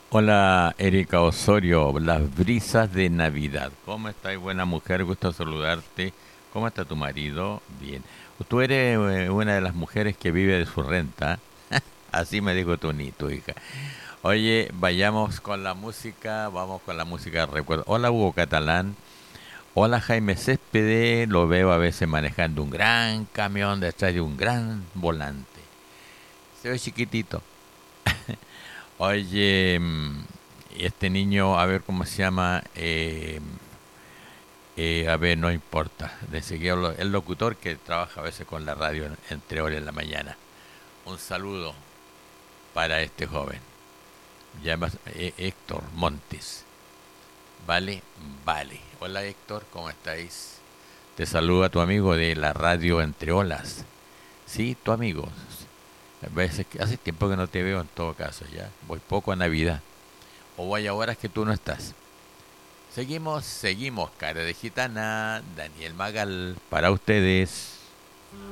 Hola, Erika Osorio, las brisas de Navidad. ¿Cómo estás, buena mujer? Gusto saludarte. ¿Cómo está tu marido? Bien. Tú eres una de las mujeres que vive de su renta. Así me dijo tu hija. Oye, vayamos con la música. Vamos con la música de recuerdo. Hola, Hugo Catalán. Hola, Jaime Céspedes. Lo veo a veces manejando un gran camión detrás de un gran volante. Se ve chiquitito. Oye, este niño, a ver cómo se llama, a ver, no importa. De seguir el locutor que trabaja a veces con la radio entre horas en la mañana. Un saludo para este joven. Llama Héctor Montes. ¿Vale? Vale. Hola Héctor, ¿cómo estáis? Te saluda tu amigo de la radio Entre Olas. Sí, tu amigo. A veces, hace tiempo que no te veo en todo caso, ya. Voy poco a Navidad. O voy a horas que tú no estás. Seguimos, cara de gitana, Daniel Magal, para ustedes.